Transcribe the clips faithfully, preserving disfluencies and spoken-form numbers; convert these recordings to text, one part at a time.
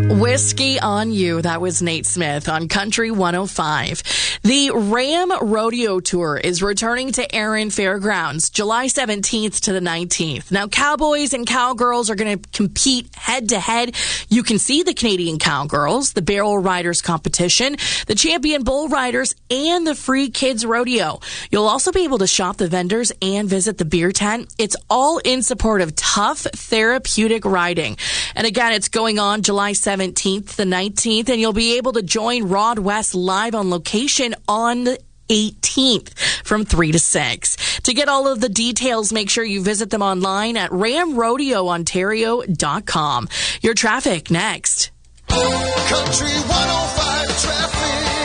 Whiskey on You. That was Nate Smith on Country one oh five. The Ram Rodeo Tour is returning to Erin Fairgrounds July seventeenth to the nineteenth. Now, cowboys and cowgirls are going to compete head-to-head. You can see the Canadian Cowgirls, the Barrel Riders competition, the Champion Bull Riders, and the Free Kids Rodeo. You'll also be able to shop the vendors and visit the beer tent. It's all in support of tough, therapeutic riding. And again, it's going on July seventeenth to the nineteenth, and you'll be able to join Rod West live on location on the eighteenth from three to six. To get all of the details, make sure you visit them online at ram rodeo ontario dot com. Your traffic next. Country one oh five traffic.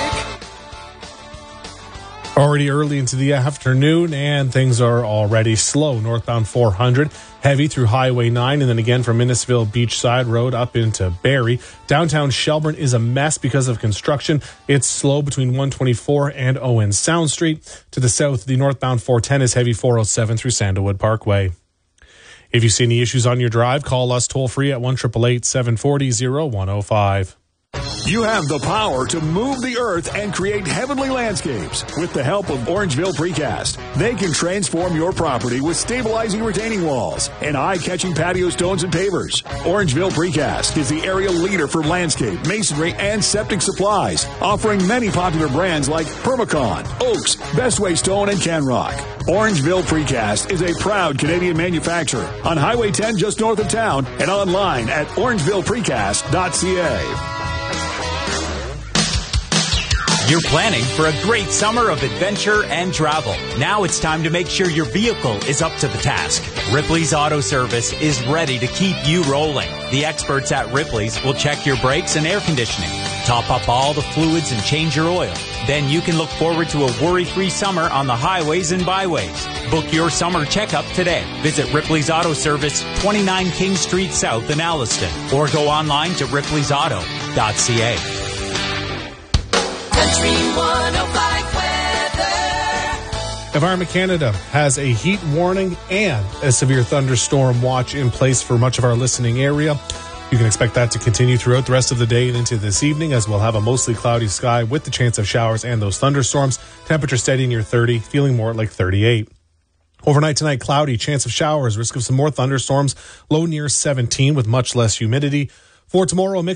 Already early into the afternoon, and things are already slow. Northbound four hundred, heavy through Highway nine, and then again from Innisfil Beachside Road up into Barrie. Downtown Shelburne is a mess because of construction. It's slow between one twenty-four and Owen Sound Street. To the south, the northbound four ten is heavy four oh seven through Sandalwood Parkway. If you see any issues on your drive, call us toll-free at one eight eight eight, seven four zero, oh one oh five. You have the power to move the earth and create heavenly landscapes. With the help of Orangeville Precast, they can transform your property with stabilizing retaining walls and eye-catching patio stones and pavers. Orangeville Precast is the area leader for landscape, masonry, and septic supplies, offering many popular brands like Permacon, Oaks, Bestway Stone, and Canrock. Orangeville Precast is a proud Canadian manufacturer on Highway ten just north of town and online at orangeville precast dot c a. You're planning for a great summer of adventure and travel. Now it's time to make sure your vehicle is up to the task. Ripley's Auto Service is ready to keep you rolling. The experts at Ripley's will check your brakes and air conditioning, top up all the fluids and change your oil. Then you can look forward to a worry-free summer on the highways and byways. Book your summer checkup today. Visit Ripley's Auto Service, twenty-nine King Street South in Alliston, or go online to ripleys auto dot c a. Environment Canada has a heat warning and a severe thunderstorm watch in place for much of our listening area. You can expect that to continue throughout the rest of the day and into this evening, as we'll have a mostly cloudy sky with the chance of showers and those thunderstorms. Temperature steady near thirty, feeling more like thirty-eight. Overnight tonight, cloudy, chance of showers, risk of some more thunderstorms, low near seventeen with much less humidity. For tomorrow, a mix